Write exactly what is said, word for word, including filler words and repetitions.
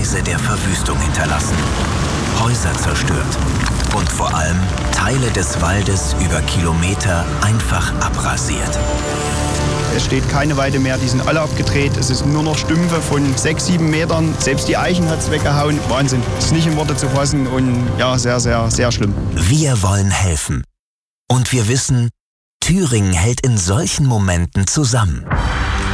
Gleise der Verwüstung hinterlassen, Häuser zerstört und vor allem Teile des Waldes über Kilometer einfach abrasiert. Es steht keine Weide mehr, die sind alle abgedreht. Es ist nur noch Stümpfe von sechs, sieben Metern. Selbst die Eichen hat es weggehauen. Wahnsinn. Das ist nicht in Worte zu fassen und ja, sehr, sehr, sehr schlimm. Wir wollen helfen. Und wir wissen, Thüringen hält in solchen Momenten zusammen.